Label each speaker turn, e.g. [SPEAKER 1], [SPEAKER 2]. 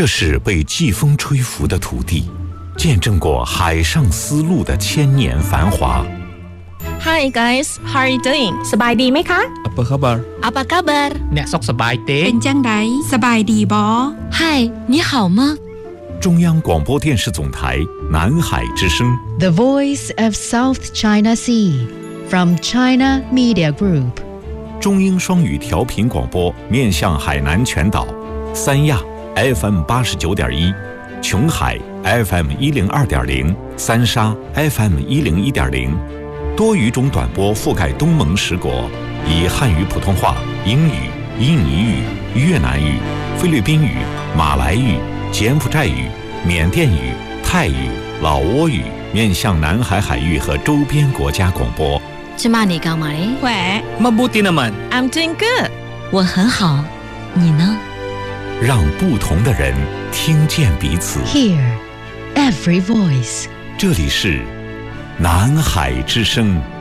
[SPEAKER 1] 这是被季风吹拂的土地，见证过海上丝路的千年繁华。
[SPEAKER 2] Hi guys, how are you doing?
[SPEAKER 3] สบายดีไหมคะ
[SPEAKER 4] Apa khabar?
[SPEAKER 2] Apa kabar?
[SPEAKER 4] អ្នកសុខសប្បាយទេ
[SPEAKER 3] เป็นจังไดสบายดีบอ
[SPEAKER 2] Hi, 你好吗？
[SPEAKER 1] 中央广播电视总台南海之声
[SPEAKER 5] The Voice of South China Sea from China Media Group
[SPEAKER 1] 中英双语调频广播，面向海南全岛，三亚 FM 89.1，琼海 FM 102.0，三沙 FM 101.0，多语种短波覆盖东盟10国，以汉语普通话、英语、印尼语、越南语、菲律宾语、马来语、柬埔寨语、缅甸语、泰语、老挝语，面向南海海域和周边国家广播。
[SPEAKER 2] 去骂你干嘛嘞？
[SPEAKER 3] แหว
[SPEAKER 4] Mabuti naman.
[SPEAKER 2] I'm doing good. 我很好，你呢？
[SPEAKER 1] 让不同的人听见彼此。
[SPEAKER 5] Hear every voice
[SPEAKER 1] 这里是南海之声。